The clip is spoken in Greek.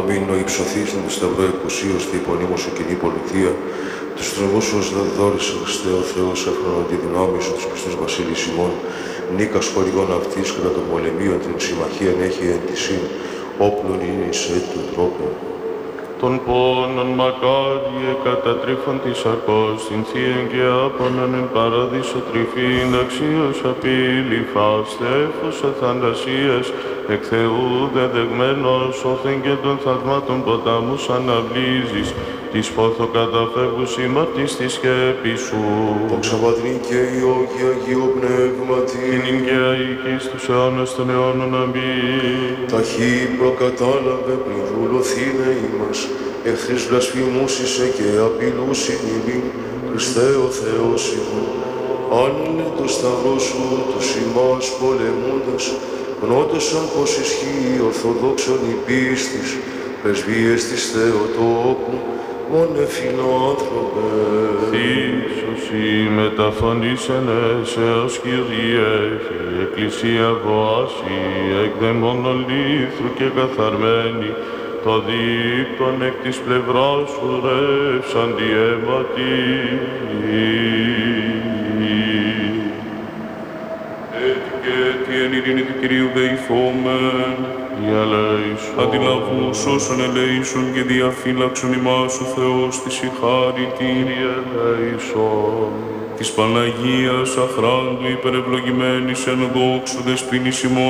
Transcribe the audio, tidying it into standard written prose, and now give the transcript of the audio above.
Αμήν ο υψωθείς τον Σταυρό εκουσίως τη υπονείμωσου κοινή πολιτεία, τους τρεβούς σου ως δόρισε Χριστέ ο Θεός έφρονον τη δυνάμει σου τους πιστούς βασίλης ημών, νίκας χορηγών αυτής κατά των πολεμίων την συμμαχίαν έχει εν τη σύν, όπλων είναι εις του τρόπου. Τον πόνον μακάριε κατατρίφων της αρκός, την θείαν και άπονον εν παραδείσο τρυφήν, αξίως απειλή φαστέφος αθαντασίες, εκ Θεού δεδεγμένος, όθεν και των θαυμάτων ποτάμους αναβλύζεις, της πόθο καταφεύγους ημαρτής τη σκέπη σου. Δόξα Πατρί και Υιό και Αγίο Πνεύματι, Την και αίκης τους αιώνας των αιώνων αμήν. ταχύ προκατάλαβε πριν δουλωθήνε ημάς, εχθρείς βλασφημούσισε και απειλούσιν ημίν, Χριστέ ο Θεός ημών. Άνελε το σταυρό σου τους ημάς πολεμούντας, γνώτωσαν πως ισχύει ορθοδόξον η πίστης, πρεσβείες της Θεοτόκου, μόνε φιλάνθρωπε. Θύσωση μεταφωνήσενε σε ως Kyrie, η Εκκλησία βοάσει, εκ δαιμόνων λίθρου και καθαρμένη, το δίπτον εκ της πλευράς σου ρεύσαντι αίματι. Και τι εν ειρήνη του Κυρίου δεηθόμεν, αντιλαβούς όσων ελέησον και διαφύλαξον ημάς ο Θεός της η χάριτήρια της Παναγίας αχράντου υπερευλογημένης εν δόξου δεσποίνης ημών